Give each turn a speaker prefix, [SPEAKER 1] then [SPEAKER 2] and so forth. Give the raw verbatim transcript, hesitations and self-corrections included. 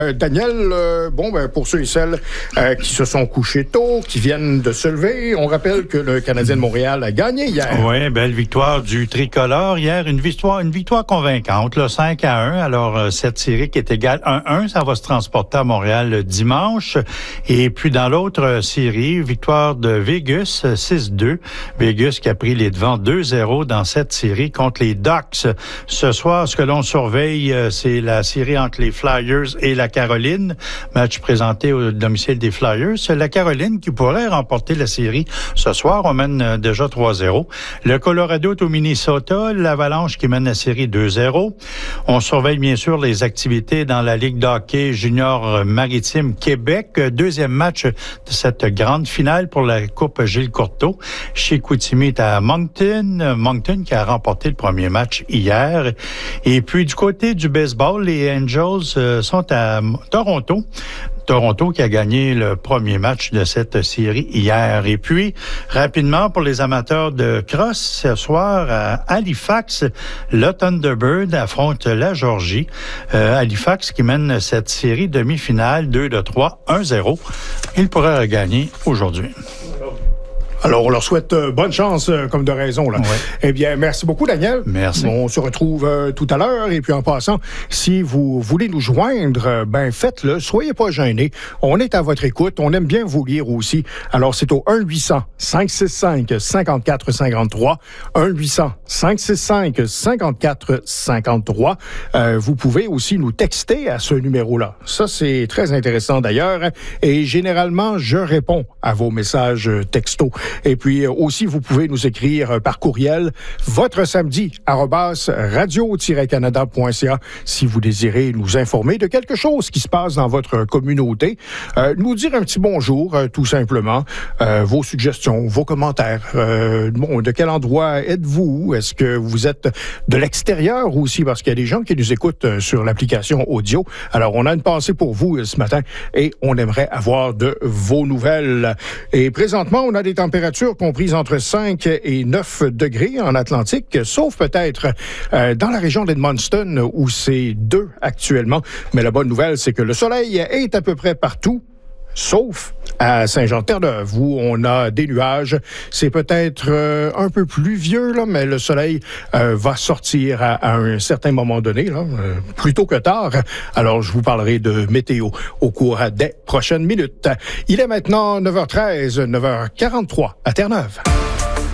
[SPEAKER 1] Euh, Daniel, euh, bon, ben, pour ceux et celles euh, qui se sont couchés tôt, qui viennent de se lever, on rappelle que le Canadien de Montréal a gagné hier.
[SPEAKER 2] Oui, belle victoire du tricolore hier. Une victoire, une victoire convaincante, là, cinq à un. Alors, euh, cette série qui est égale un un, ça va se transporter à Montréal le dimanche. Et puis, dans l'autre série, victoire de Vegas, six deux. Vegas qui a pris les devants deux zéro dans cette série contre les Ducks. Ce soir, ce que l'on surveille, c'est la série entre les Flyers et la Caroline, match présenté au domicile des Flyers. C'est la Caroline qui pourrait remporter la série ce soir. On mène déjà trois zéro. Le Colorado est au Minnesota, l'Avalanche qui mène la série deux zéro. On surveille bien sûr les activités dans la Ligue d'hockey junior maritime Québec. Deuxième match de cette grande finale pour la Coupe Gilles Courteau. Chicoutimi est à Moncton. Moncton qui a remporté le premier match hier. Et puis du côté du baseball, les Angels sont à Toronto. Toronto qui a gagné le premier match de cette série hier. Et puis, rapidement, pour les amateurs de cross, ce soir, à Halifax, le Thunderbird affronte la Georgie. Euh, Halifax qui mène cette série demi-finale deux de trois, un zéro. Il pourrait regagner aujourd'hui.
[SPEAKER 1] Alors, on leur souhaite euh, bonne chance, euh, comme de raison, là.
[SPEAKER 2] Ouais.
[SPEAKER 1] Eh bien, merci beaucoup, Daniel.
[SPEAKER 2] Merci.
[SPEAKER 1] On se retrouve euh, tout à l'heure. Et puis, en passant, si vous voulez nous joindre, euh, ben, faites-le. Soyez pas gênés. On est à votre écoute. On aime bien vous lire aussi. Alors, c'est au un huit cents, cinq six cinq, cinq quatre cinq trois. un huit cents, cinq six cinq, cinq quatre cinq trois. Euh, vous pouvez aussi nous texter à ce numéro-là. Ça, c'est très intéressant, d'ailleurs. Et généralement, je réponds à vos messages textos. Et puis aussi, vous pouvez nous écrire par courriel votre samedi arobase radio tiret canada point c a si vous désirez nous informer de quelque chose qui se passe dans votre communauté. Euh, nous dire un petit bonjour, euh, tout simplement. Euh, vos suggestions, vos commentaires. Euh, bon, de quel endroit êtes-vous? Est-ce que vous êtes de l'extérieur aussi? Parce qu'il y a des gens qui nous écoutent sur l'application audio. Alors, on a une pensée pour vous ce matin et on aimerait avoir de vos nouvelles. Et présentement, on a des températures comprises entre cinq et neuf degrés en Atlantique, sauf peut-être euh, dans la région d'Edmundston où c'est deux actuellement. Mais la bonne nouvelle, c'est que le soleil est à peu près partout, sauf à Saint-Jean-de-Terre-Neuve, où on a des nuages. C'est peut-être euh, un peu pluvieux, là, mais le soleil euh, va sortir à, à un certain moment donné, là, euh, plus tôt que tard. Alors, je vous parlerai de météo au cours des prochaines minutes. Il est maintenant neuf heures treize, neuf heures quarante-trois à Terre-Neuve.